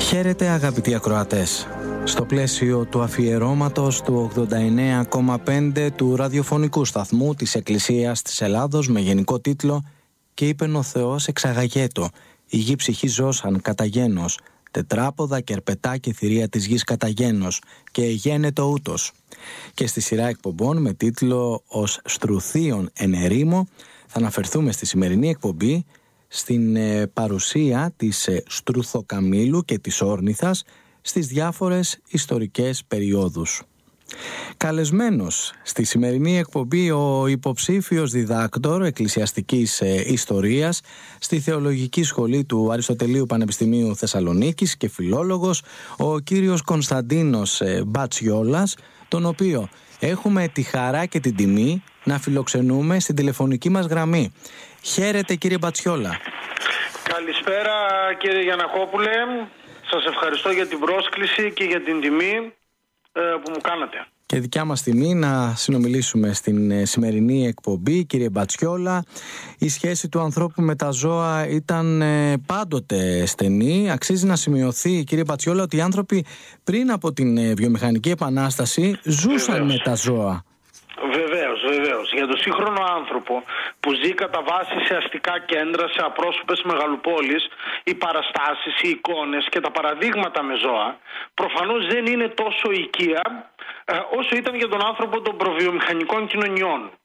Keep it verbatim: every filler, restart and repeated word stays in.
Χαίρετε αγαπητοί ακροατές. Στο πλαίσιο του αφιερώματος του ογδόντα εννέα κόμμα πέντε του ραδιοφωνικού σταθμού της Εκκλησίας της Ελλάδος με γενικό τίτλο «Και είπεν ο Θεός εξαγαγέτο, η γη ψυχή ζώσαν κατά γένος, τετράποδα και ερπετά και θηρία της γης κατά γένος, και εγένετο ούτως». Και στη σειρά εκπομπών με τίτλο «Ως στρουθίον εν ερήμο» θα αναφερθούμε στη σημερινή εκπομπή στην ε, παρουσία της ε, Στρουθοκαμήλου και της Όρνηθας στις διάφορες ιστορικές περιόδους. Καλεσμένος στη σημερινή εκπομπή ο υποψήφιος διδάκτορ εκκλησιαστικής ε, ιστορίας στη Θεολογική Σχολή του Αριστοτελείου Πανεπιστημίου Θεσσαλονίκης και φιλόλογος, ο κύριος Κωνσταντίνος ε, Μπατσιόλας, τον οποίο έχουμε τη χαρά και την τιμή να φιλοξενούμε στην τηλεφωνική μας γραμμή. Χαίρετε κύριε Μπατσιόλα. Καλησπέρα κύριε Γιαννακόπουλε. Σας ευχαριστώ για την πρόσκληση και για την τιμή ε, που μου κάνατε. Και δικιά μας τιμή να συνομιλήσουμε στην σημερινή εκπομπή. Κύριε Μπατσιόλα, η σχέση του ανθρώπου με τα ζώα ήταν πάντοτε στενή. Αξίζει να σημειωθεί, κύριε Μπατσιόλα, ότι οι άνθρωποι πριν από την βιομηχανική επανάσταση ζούσαν Βεβαίως. με τα ζώα. Βεβαίως, βεβαίως. Για τον σύγχρονο άνθρωπο που ζει κατά βάση σε αστικά κέντρα, σε απρόσωπες μεγαλοπόλεις, οι παραστάσεις, οι εικόνες και τα παραδείγματα με ζώα προφανώς δεν είναι τόσο οικία όσο ήταν για τον άνθρωπο των προβιομηχανικών κοινωνιών.